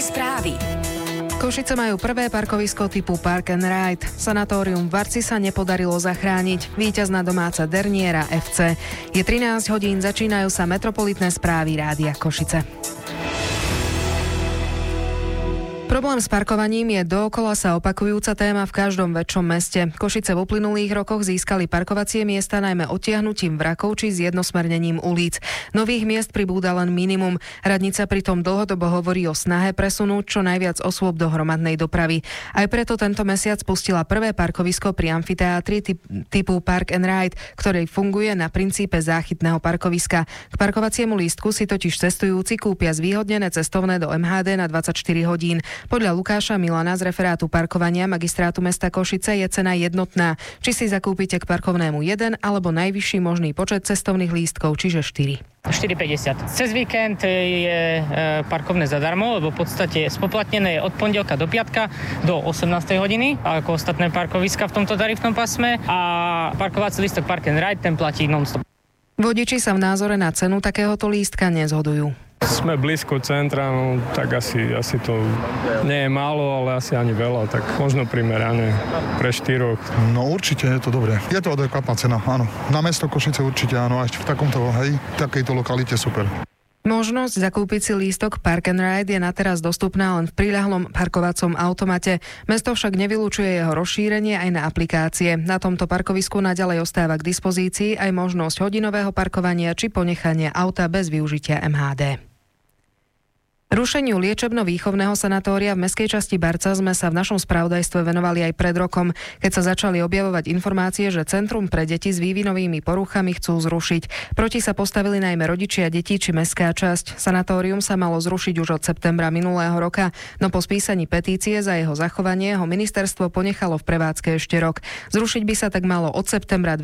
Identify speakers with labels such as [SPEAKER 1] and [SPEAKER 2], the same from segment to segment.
[SPEAKER 1] správy.
[SPEAKER 2] Košice majú prvé parkovisko typu Park and Ride. Sanatórium v Varci sa nepodarilo zachrániť. Víťazná domáca Derniera FC. Je 13 hodín, začínajú sa metropolitné správy Rádia Košice. Problém s parkovaním je dookola sa opakujúca téma v každom väčšom meste. Košice v uplynulých rokoch získali parkovacie miesta najmä odtiahnutím vrakov či zjednosmernením ulic. Nových miest pribúda len minimum. Radnica pritom dlhodobo hovorí o snahe presunúť čo najviac osôb do hromadnej dopravy. Aj preto tento mesiac spustila prvé parkovisko pri amfiteátri typu Park and Ride, ktorý funguje na princípe záchytného parkoviska. K parkovaciemu lístku si totiž cestujúci kúpia zvýhodnené cestovné do MHD na 24 hodín. Podľa Lukáša Milana z referátu parkovania magistrátu mesta Košice je cena jednotná. Či si zakúpite k parkovnému jeden alebo najvyšší možný počet cestovných lístkov, čiže 4.
[SPEAKER 3] 4,50. Cez víkend je parkovné zadarmo, lebo v podstate spoplatnené je od pondelka do piatka do 18. hodiny, ako ostatné parkoviska v tomto tarifnom pásme, a parkovací lístok Park and Ride ten platí non-stop.
[SPEAKER 2] Vodiči sa v názore na cenu takéhoto lístka nezhodujú.
[SPEAKER 4] Sme blízko centra, no tak asi to nie je málo, ale asi ani veľa, tak možno primerane pre 4.
[SPEAKER 5] No určite je to dobré. Je to adekvátna cena, áno. Na mesto Košice určite áno, a v takejto lokalite super.
[SPEAKER 2] Možnosť zakúpiť si lístok Park and Ride je na teraz dostupná len v priľahlom parkovacom automate. Mesto však nevylučuje jeho rozšírenie aj na aplikácie. Na tomto parkovisku naďalej ostáva k dispozícii aj možnosť hodinového parkovania či ponechania auta bez využitia MHD. Rušeniu liečebno-výchovného sanatória v mestskej časti Barca sme sa v našom spravodajstve venovali aj pred rokom, keď sa začali objavovať informácie, že Centrum pre deti s vývinovými poruchami chcú zrušiť. Proti sa postavili najmä rodičia detí či mestská časť. Sanatórium sa malo zrušiť už od septembra minulého roka, no po spísaní petície za jeho zachovanie ho ministerstvo ponechalo v prevádzke ešte rok. Zrušiť by sa tak malo od septembra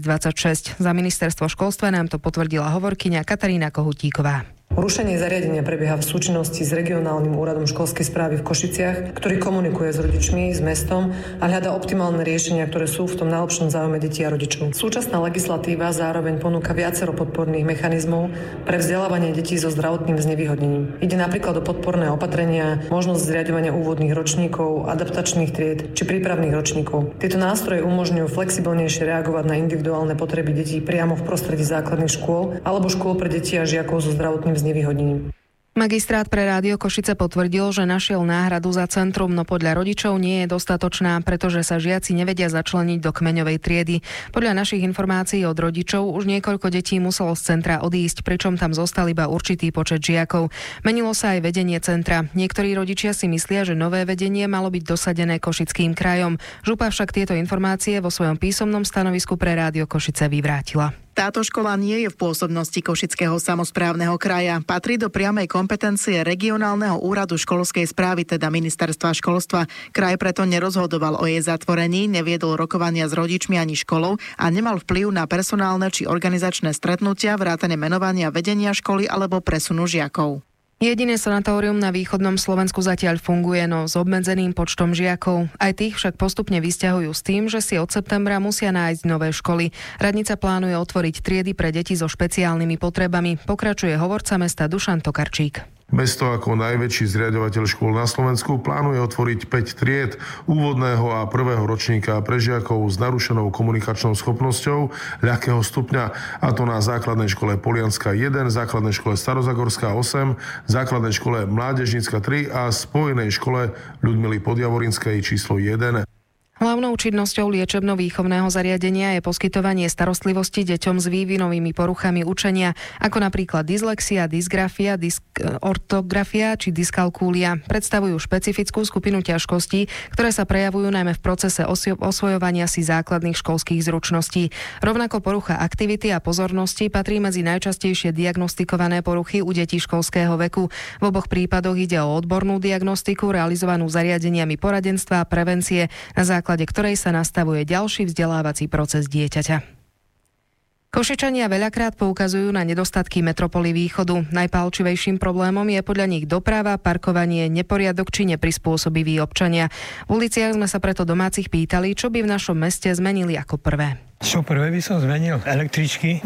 [SPEAKER 2] 2026. Za ministerstvo školstva nám to potvrdila hovorkyňa Katarína Kohutíková.
[SPEAKER 6] Rušenie zariadenia prebieha v súčinnosti s regionálnym úradom školskej správy v Košiciach, ktorý komunikuje s rodičmi, s mestom a hľadá optimálne riešenia, ktoré sú v tom najlepšom záujme detí a rodičov. Súčasná legislatíva zároveň ponúka viacero podporných mechanizmov pre vzdelávanie detí so zdravotným znevýhodnením. Ide napríklad o podporné opatrenia, možnosť zriaďovania úvodných ročníkov, adaptačných tried či prípravných ročníkov. Tieto nástroje umožňujú flexibilnejšie reagovať na individuálne potreby detí priamo v prostredí základných škôl alebo škôl pre deti a žiakov so zdravotným znevýhodnením.
[SPEAKER 2] Magistrát pre Rádio Košice potvrdil, že našiel náhradu za centrum, no podľa rodičov nie je dostatočná, pretože sa žiaci nevedia začleniť do kmeňovej triedy. Podľa našich informácií od rodičov už niekoľko detí muselo z centra odísť, pričom tam zostal iba určitý počet žiakov. Menilo sa aj vedenie centra. Niektorí rodičia si myslia, že nové vedenie malo byť dosadené Košickým krajom. Župa však tieto informácie vo svojom písomnom stanovisku pre Rádio Košice vyvrátila.
[SPEAKER 7] Táto škola nie je v pôsobnosti Košického samosprávneho kraja. Patrí do priamej kompetencie regionálneho úradu školskej správy, teda ministerstva školstva. Kraj preto nerozhodoval o jej zatvorení, neviedol rokovania s rodičmi ani školou a nemal vplyv na personálne či organizačné stretnutia, vrátane menovania vedenia školy alebo presunu žiakov.
[SPEAKER 2] Jediné sanatórium na východnom Slovensku zatiaľ funguje, no s obmedzeným počtom žiakov. Aj tých však postupne vysťahujú s tým, že si od septembra musia nájsť nové školy. Radnica plánuje otvoriť triedy pre deti so špeciálnymi potrebami. Pokračuje hovorca mesta Dušan Tokarčík.
[SPEAKER 8] Mesto ako najväčší zriaďovateľ škôl na Slovensku plánuje otvoriť 5 tried úvodného a prvého ročníka pre žiakov s narušenou komunikačnou schopnosťou ľahkého stupňa, a to na základnej škole Polianska 1, základnej škole Starozagorská 8, základnej škole Mládežnícka 3 a spojenej škole Ľudmily Podjavorinskej číslo 1.
[SPEAKER 2] Hlavnou činnosťou liečebno-výchovného zariadenia je poskytovanie starostlivosti deťom s vývinovými poruchami učenia, ako napríklad dyslexia, dysgrafia, ortografia či dyskalkúlia. Predstavujú špecifickú skupinu ťažkostí, ktoré sa prejavujú najmä v procese osvojovania si základných školských zručností. Rovnako porucha aktivity a pozornosti patrí medzi najčastejšie diagnostikované poruchy u detí školského veku. V oboch prípadoch ide o odbornú diagnostiku realizovanú zariadeniami poradenstva a prevencie, na základe ktorej sa nastavuje ďalší vzdelávací proces dieťaťa. Košičania veľakrát poukazujú na nedostatky metropoly Východu. Najpálčivejším problémom je podľa nich doprava, parkovanie, neporiadok či neprispôsobiví občania. V uliciach sme sa preto domácich pýtali, čo by v našom meste zmenili ako prvé.
[SPEAKER 9] Čo prvé by som zmenil? Električky.